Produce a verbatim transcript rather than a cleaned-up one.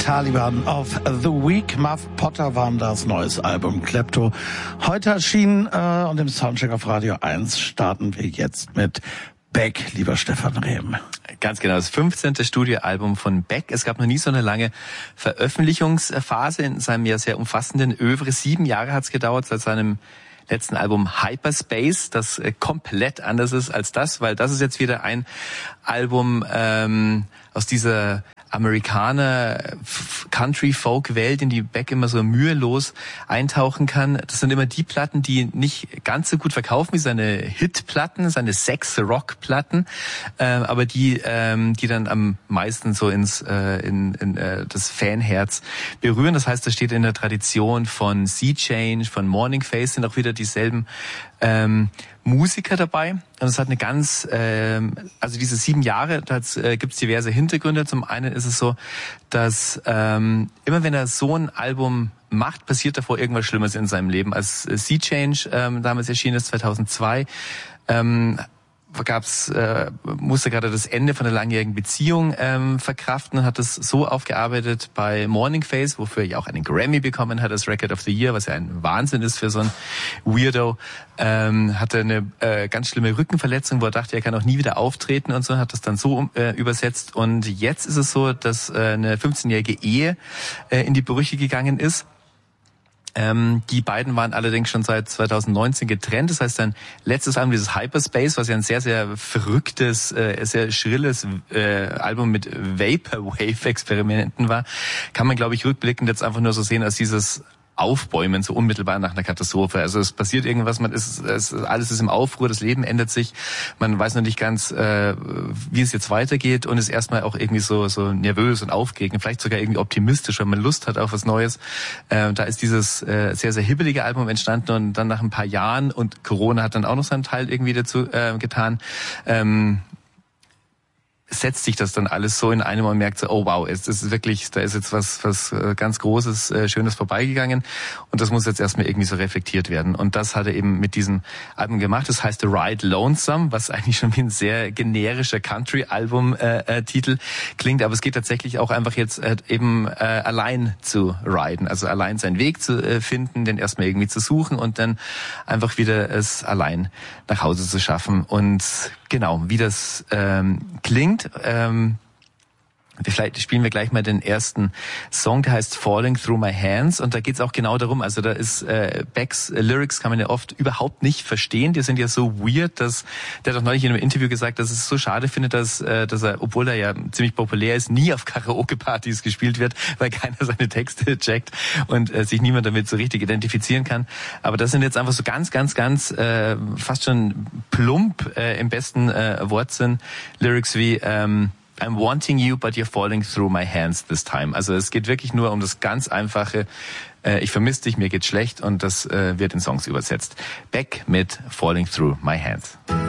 Taliban auf The Week. Muff Potter waren das neues Album Klepto. Heute erschienen äh, und im Soundcheck auf Radio eins starten wir jetzt mit Beck, lieber Stefan Rehm. Ganz genau, das fünfzehnte Studioalbum von Beck. Es gab noch nie so eine lange Veröffentlichungsphase in seinem ja sehr umfassenden Övre. Sieben Jahre hat es gedauert seit seinem letzten Album Hyperspace, das äh, komplett anders ist als das, weil das ist jetzt wieder ein Album ähm, aus dieser Amerikaner Country Folk Welt, in die Beck immer so mühelos eintauchen kann. Das sind immer die Platten, die nicht ganz so gut verkaufen wie seine Hitplatten, seine Sex Rock Platten, äh, aber die ähm, die dann am meisten so ins äh, in, in äh, das Fanherz berühren. Das heißt, das steht in der Tradition von Sea Change, von Morning Face, sind auch wieder dieselben ähm, Musiker dabei. Und es hat eine ganz, ähm, also diese sieben Jahre, da äh, gibt es diverse Hintergründe. Zum einen ist es so, dass ähm, immer wenn er so ein Album macht, passiert davor irgendwas Schlimmes in seinem Leben. Als äh, Sea Change ähm, damals erschienen ist, zweitausendzwei, ähm, gab's, äh, musste gerade das Ende von einer langjährigen Beziehung ähm, verkraften und hat es so aufgearbeitet bei Morning Face, wofür er auch einen Grammy bekommen hat als Record of the Year, was ja ein Wahnsinn ist für so ein Weirdo. Ähm, hatte eine äh, ganz schlimme Rückenverletzung, wo er dachte, er kann auch nie wieder auftreten und so, hat das dann so äh, übersetzt. Und jetzt ist es so, dass äh, eine fünfzehnjährige Ehe äh, in die Brüche gegangen ist. Ähm, die beiden waren allerdings schon seit zweitausendneunzehn getrennt. Das heißt, sein letztes Album, dieses Hyperspace, was ja ein sehr, sehr verrücktes, äh, sehr schrilles äh, Album mit Vaporwave-Experimenten war, kann man, glaube ich, rückblickend jetzt einfach nur so sehen als dieses Aufbäumen, so unmittelbar nach einer Katastrophe. Also es passiert irgendwas, man ist, es, alles ist im Aufruhr, das Leben ändert sich, man weiß noch nicht ganz, äh, wie es jetzt weitergeht und ist erstmal auch irgendwie so so nervös und aufgeregt, vielleicht sogar irgendwie optimistisch, weil man Lust hat auf was Neues. Äh, da ist dieses äh, sehr, sehr hibbelige Album entstanden und dann nach ein paar Jahren, und Corona hat dann auch noch seinen Teil irgendwie dazu äh, getan, ähm, setzt sich das dann alles so in einem und merkt so, oh wow, es ist wirklich, da ist jetzt was was ganz Großes, äh, Schönes vorbeigegangen und das muss jetzt erstmal irgendwie so reflektiert werden. Und das hat er eben mit diesem Album gemacht. Das heißt The Ride Lonesome, was eigentlich schon wie ein sehr generischer Country-Album-Titel äh, klingt, aber es geht tatsächlich auch einfach jetzt äh, eben äh, allein zu riden, also allein seinen Weg zu äh, finden, den erstmal irgendwie zu suchen und dann einfach wieder es allein nach Hause zu schaffen. Und genau, wie das ähm, klingt, ähm, vielleicht spielen wir gleich mal den ersten Song, der heißt Falling Through My Hands, und da geht's auch genau darum, also da ist äh, Becks äh, Lyrics kann man ja oft überhaupt nicht verstehen, die sind ja so weird, dass der hat doch neulich in einem Interview gesagt, dass es so schade findet, dass äh, dass er, obwohl er ja ziemlich populär ist, nie auf Karaoke-Partys gespielt wird, weil keiner seine Texte checkt und äh, sich niemand damit so richtig identifizieren kann. Aber das sind jetzt einfach so ganz, ganz, ganz äh, fast schon plump äh, im besten äh, Wortsinn Lyrics wie ähm, I'm wanting you, but you're falling through my hands this time. Also es geht wirklich nur um das ganz einfache, äh, ich vermisse dich, mir geht's schlecht, und das äh, wird in Songs übersetzt. Beck mit Falling Through My Hands.